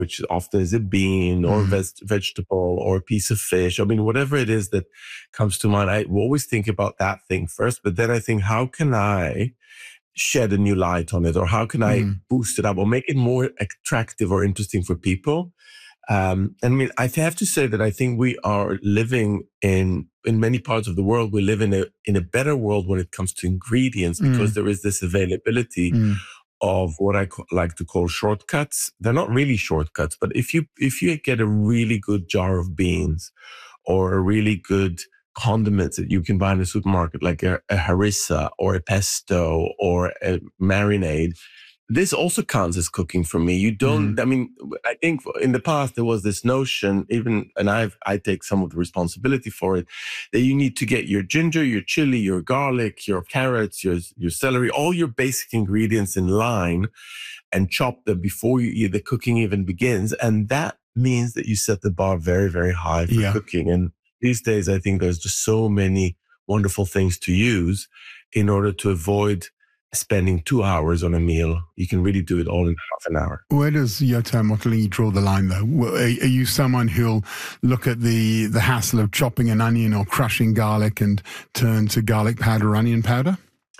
which often is a bean or vegetable or a piece of fish. I mean, whatever it is that comes to mind, I always think about that thing first. But then I think, how can I shed a new light on it? Or how can I boost it up or make it more attractive or interesting for people? I mean, I have to say that I think we are living in many parts of the world, we live in a better world when it comes to ingredients, because there is this availability of what I like to call shortcuts. They're not really shortcuts, but if you get a really good jar of beans or a really good condiments that you can buy in the supermarket, like a harissa or a pesto or a marinade, this also counts as cooking for me. You don't, I mean, I think in the past there was this notion, and I take some of the responsibility for it, that you need to get your ginger, your chili, your garlic, your carrots, your celery, all your basic ingredients in line and chop them before the cooking even begins. And that means that you set the bar very, very high for cooking. And these days, I think there's just so many wonderful things to use in order to avoid spending 2 hours on a meal. You can really do it all in half an hour. Where does Yotam Ottolenghi draw the line, though? Are you someone who'll look at the hassle of chopping an onion or crushing garlic and turn to garlic powder or onion powder?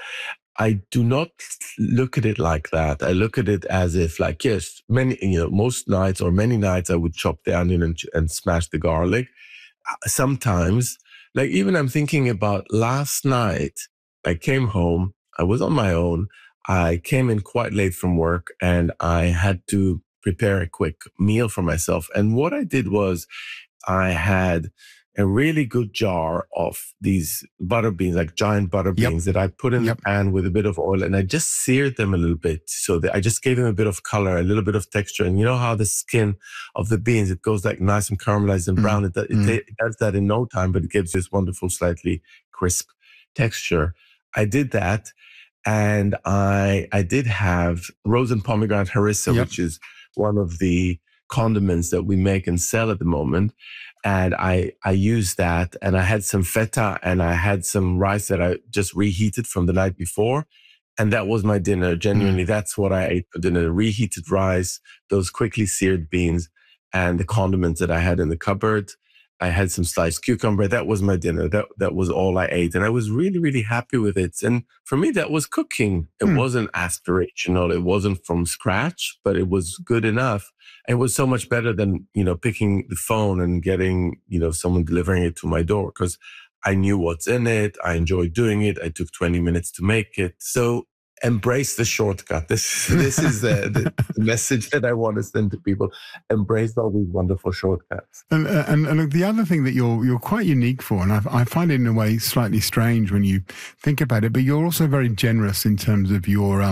I do not look at it like that. I look at it as if, like, yes, most nights or many nights I would chop the onion and smash the garlic. Sometimes, like, even I'm thinking about last night, I came home, I was on my own. I came in quite late from work and I had to prepare a quick meal for myself. And what I did was I had a really good jar of these butter beans, like giant butter beans that I put in the pan with a bit of oil, and I just seared them a little bit so that I just gave them a bit of color, a little bit of texture. And you know how the skin of the beans, it goes like nice and caramelized and brown. It does that in no time, but it gives this wonderful, slightly crisp texture. I did that. And I did have rose and pomegranate harissa, which is one of the condiments that we make and sell at the moment. And I used that, and I had some feta and I had some rice that I just reheated from the night before. And that was my dinner. Genuinely, that's what I ate for dinner. Reheated rice, those quickly seared beans, and the condiments that I had in the cupboard. I had some sliced cucumber. That was my dinner. That was all I ate. And I was really, really happy with it. And for me, that was cooking. It wasn't aspirational. It wasn't from scratch, but it was good enough. It was so much better than, picking the phone and getting, someone delivering it to my door, because I knew what's in it. I enjoyed doing it. I took 20 minutes to make it. So embrace the shortcut. This is the message that I want to send to people. Embrace all these wonderful shortcuts. And the other thing that you're quite unique for, and I find it in a way slightly strange when you think about it, but you're also very generous in terms of your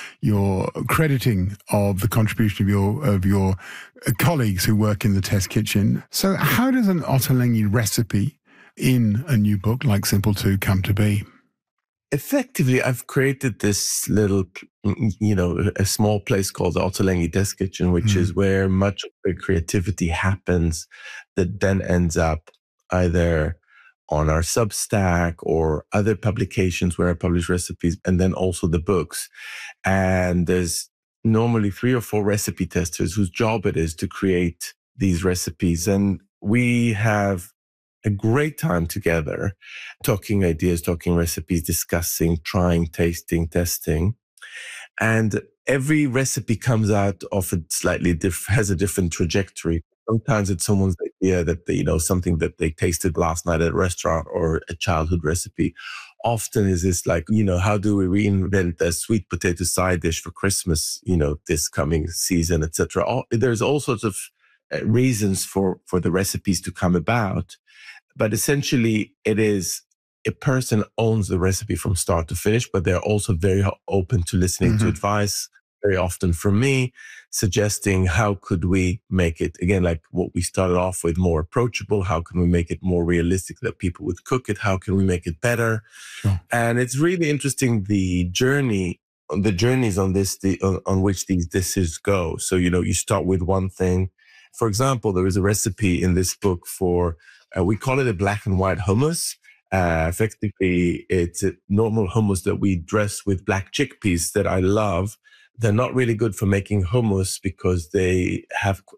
crediting of the contribution of your colleagues who work in the test kitchen. So how does an Ottolenghi recipe in a new book like Simple 2 come to be? Effectively, I've created this little, a small place called the Ottolenghi Test Kitchen, which is where much of the creativity happens, that then ends up either on our Substack or other publications where I publish recipes, and then also the books. And there's normally 3 or 4 recipe testers whose job it is to create these recipes. And we have a great time together, talking ideas, talking recipes, discussing, trying, tasting, testing. And every recipe comes out of has a different trajectory. Sometimes it's someone's idea that something that they tasted last night at a restaurant, or a childhood recipe. Often is this like, how do we reinvent a sweet potato side dish for Christmas, this coming season, etc. There's all sorts of reasons for the recipes to come about. But essentially, it is a person owns the recipe from start to finish, but they're also very open to listening to advice, very often from me, suggesting how could we make it, again, like what we started off with, more approachable? How can we make it more realistic that people would cook it? How can we make it better? Sure. And it's really interesting, the journeys on this, on which these dishes go. So, you start with one thing. For example, there is a recipe in this book for, we call it a black and white hummus. Effectively, it's a normal hummus that we dress with black chickpeas that I love. They're not really good for making hummus because they have